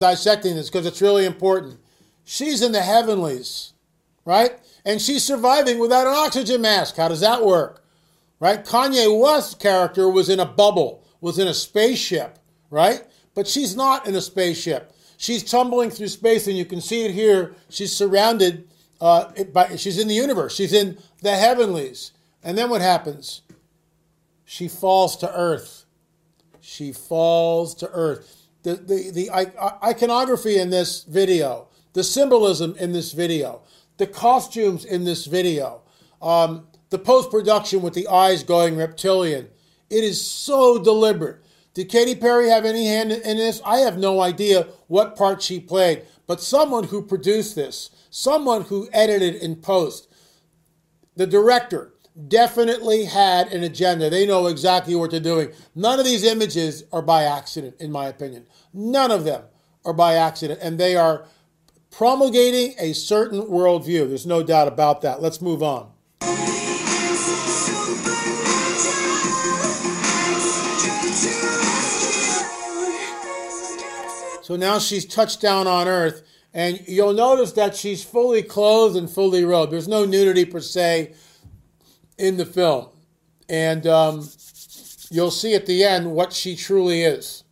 dissecting this because it's really important. She's in the heavenlies, right? And she's surviving without an oxygen mask. How does that work? Right? Kanye West's character was in a bubble, was in a spaceship, right? But she's not in a spaceship. She's tumbling through space, and you can see it here. She's surrounded she's in the universe. She's in the heavenlies. And then what happens? She falls to earth. She falls to earth. The iconography in this video, the symbolism in this video, the costumes in this video, the post-production with the eyes going reptilian. It is so deliberate. Did Katy Perry have any hand in this? I have no idea what part she played, but someone who produced this, someone who edited in post, the director definitely had an agenda. They know exactly what they're doing. None of these images are by accident, in my opinion. None of them are by accident, and they are promulgating a certain worldview. There's no doubt about that. Let's move on. So now she's touched down on Earth, and you'll notice that she's fully clothed and fully robed. There's no nudity per se in the film. And you'll see at the end what she truly is.